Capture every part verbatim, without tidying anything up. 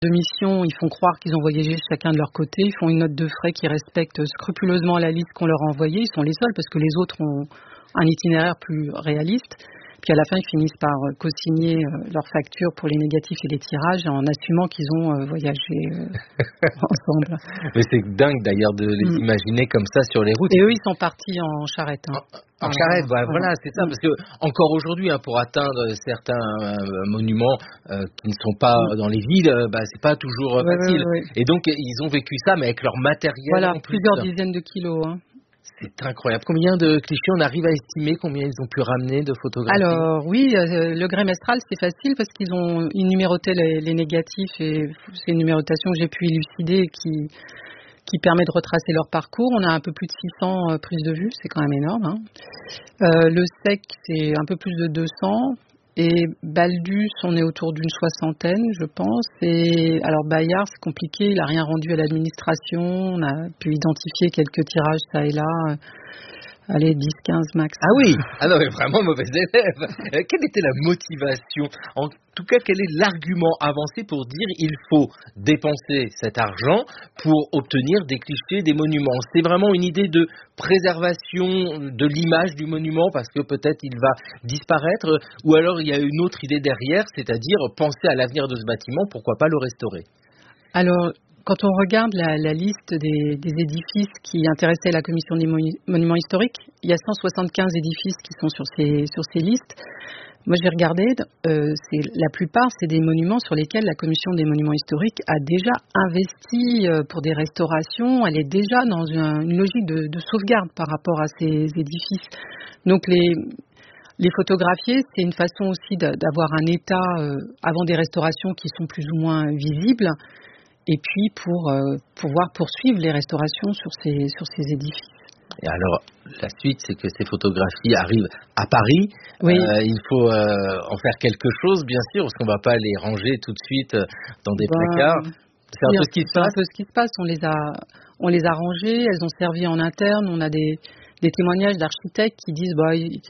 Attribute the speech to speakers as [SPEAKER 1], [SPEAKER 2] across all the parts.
[SPEAKER 1] de mission, ils font croire qu'ils ont voyagé chacun de leur côté, ils font une note de frais qui respecte scrupuleusement la liste qu'on leur a envoyée. Ils sont les seuls parce que les autres ont un itinéraire plus réaliste. Puis à la fin, ils finissent par co-signer euh, leurs factures pour les négatifs et les tirages en assumant qu'ils ont euh, voyagé euh, ensemble.
[SPEAKER 2] Mais c'est dingue d'ailleurs de les mm. imaginer comme ça sur les routes.
[SPEAKER 1] Et eux, ils sont partis en charrette. Hein.
[SPEAKER 2] En, en charrette, bah, voilà, c'est ça. Mm. Parce que encore aujourd'hui, hein, pour atteindre certains euh, monuments euh, qui ne sont pas mm. dans les villes, euh, bah, c'est pas toujours euh,
[SPEAKER 1] ouais,
[SPEAKER 2] facile.
[SPEAKER 1] Ouais, ouais.
[SPEAKER 2] Et donc, ils ont vécu ça, mais avec leur matériel.
[SPEAKER 1] Voilà,
[SPEAKER 2] en plus,
[SPEAKER 1] plusieurs dizaines de kilos. Hein.
[SPEAKER 2] C'est incroyable. Combien de clichés on arrive à estimer, combien ils ont pu ramener de photographies?
[SPEAKER 1] Alors oui, euh, le grès mestral, c'est facile parce qu'ils ont numéroté les, les négatifs et c'est une numérotation que j'ai pu élucider qui, qui permet de retracer leur parcours. On a un peu plus de six cents euh, prises de vue, c'est quand même énorme. Hein. Euh, le sec, c'est un peu plus de deux cents. Et Baldus, on est autour d'une soixantaine, je pense. Et alors Bayard, c'est compliqué, il n'a rien rendu à l'administration. On a pu identifier quelques tirages ça et là. Allez, dix, quinze max.
[SPEAKER 2] Ah oui, ah non, mais vraiment mauvais élève. Euh, quelle était la motivation? En tout cas, quel est l'argument avancé pour dire il faut dépenser cet argent pour obtenir des clichés des monuments? C'est vraiment une idée de préservation de l'image du monument parce que peut-être il va disparaître, ou alors il y a une autre idée derrière, c'est-à-dire penser à l'avenir de ce bâtiment, pourquoi pas le restaurer?
[SPEAKER 1] Alors, quand on regarde la, la liste des, des édifices qui intéressaient la commission des monuments historiques, il y a cent soixante-quinze édifices qui sont sur ces, sur ces listes. Moi, j'ai regardé, euh, c'est, la plupart, c'est des monuments sur lesquels la commission des monuments historiques a déjà investi euh, pour des restaurations. Elle est déjà dans une, une logique de, de sauvegarde par rapport à ces édifices. Donc, les... Les photographier, c'est une façon aussi d'avoir un état euh, avant des restaurations qui sont plus ou moins visibles. Et puis pour euh, pouvoir poursuivre les restaurations sur ces, sur ces édifices.
[SPEAKER 2] Et alors, la suite, c'est que ces photographies arrivent à Paris.
[SPEAKER 1] Oui.
[SPEAKER 2] Euh, il faut euh, en faire quelque chose, bien sûr, parce qu'on ne va pas les ranger tout de suite dans des ben, placards. C'est un
[SPEAKER 1] oui,
[SPEAKER 2] peu ce qui se passe.
[SPEAKER 1] C'est un peu ce qui se passe. On les a, on les a rangées, elles ont servi en interne. On a des, des témoignages d'architectes qui disent... Bah, ils,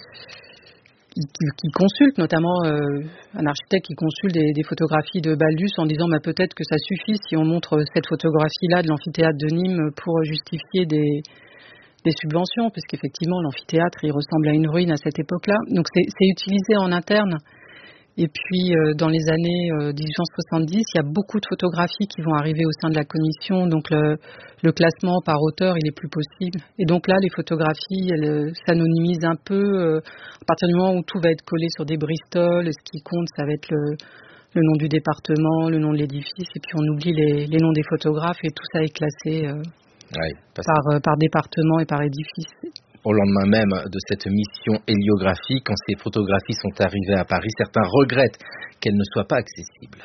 [SPEAKER 1] Qui, qui consulte notamment euh, un architecte qui consulte des, des photographies de Baldus en disant bah, peut-être que ça suffit si on montre cette photographie-là de l'amphithéâtre de Nîmes pour justifier des, des subventions, parce qu'effectivement l'amphithéâtre il ressemble à une ruine à cette époque-là. Donc c'est, c'est utilisé en interne. Et puis euh, dans les années euh, dix-huit cent soixante-dix, il y a beaucoup de photographies qui vont arriver au sein de la commission, donc le, le classement par auteur il est plus possible. Et donc là les photographies elles euh, s'anonymisent un peu euh, à partir du moment où tout va être collé sur des Bristol. Et ce qui compte ça va être le, le nom du département, le nom de l'édifice, et puis on oublie les, les noms des photographes et tout ça est classé euh,
[SPEAKER 2] ouais,
[SPEAKER 1] par, euh, par département et par édifice.
[SPEAKER 2] Au lendemain même de cette mission héliographique, quand ces photographies sont arrivées à Paris, certains regrettent qu'elles ne soient pas accessibles.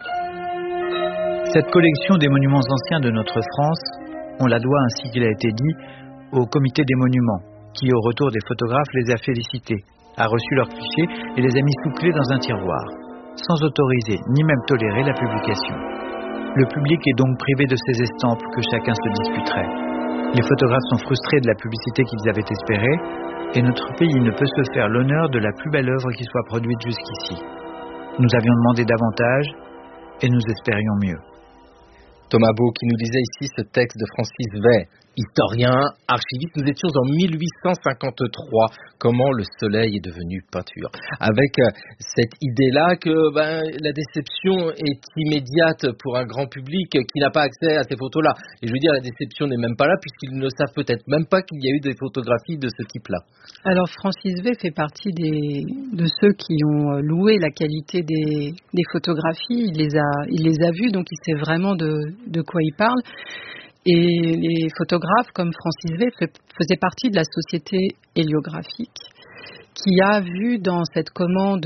[SPEAKER 3] Cette collection des monuments anciens de notre France, on la doit, ainsi qu'il a été dit, au comité des monuments, qui, au retour des photographes, les a félicités, a reçu leurs clichés et les a mis sous clé dans un tiroir, sans autoriser ni même tolérer la publication. Le public est donc privé de ces estampes que chacun se disputerait. Les photographes sont frustrés de la publicité qu'ils avaient espérée, et notre pays ne peut se faire l'honneur de la plus belle œuvre qui soit produite jusqu'ici. Nous avions demandé davantage, et nous espérions mieux.
[SPEAKER 2] Thomas Beau qui nous lisait ici ce texte de Francis Vey, historien, archiviste. Nous étions en mille huit cent cinquante-trois. Comment le soleil est devenu peinture. Avec euh, cette idée-là que ben, la déception est immédiate pour un grand public qui n'a pas accès à ces photos-là. Et je veux dire, la déception n'est même pas là puisqu'ils ne savent peut-être même pas qu'il y a eu des photographies de ce type-là.
[SPEAKER 1] Alors Francis Vey fait partie des, de ceux qui ont loué la qualité des, des photographies. Il les a, il les a vues, donc il sait vraiment de, de quoi il parle. Et les photographes comme Francis Vey faisaient partie de la société héliographique qui a vu dans cette commande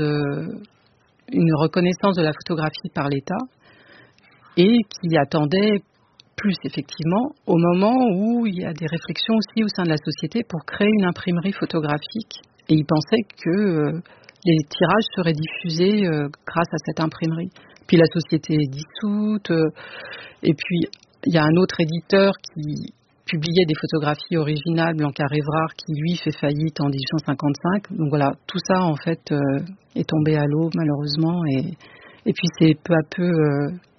[SPEAKER 1] une reconnaissance de la photographie par l'État et qui attendait plus effectivement au moment où il y a des réflexions aussi au sein de la société pour créer une imprimerie photographique. Et ils pensaient que euh, les tirages seraient diffusés euh, grâce à cette imprimerie. Puis la société est dissoute euh, et puis il y a un autre éditeur qui publiait des photographies originales, Blanquart-Évrard, qui lui fait faillite en dix-huit cent cinquante-cinq. Donc voilà, tout ça en fait euh, est tombé à l'eau malheureusement et, et puis c'est peu à peu euh,